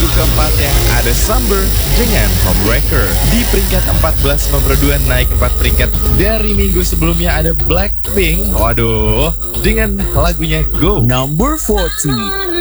minggu keempatnya ada Summer dengan Homewrecker. Di peringkat 14 nomor 2 naik 4 peringkat dari minggu sebelumnya ada Blackpink. Waduh, dengan lagunya Go. Number 40.